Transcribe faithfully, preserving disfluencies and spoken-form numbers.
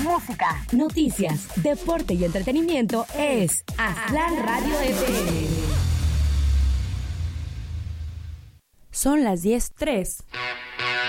música, noticias, deporte y entretenimiento es Aztlán Radio F M. Son las diez tres.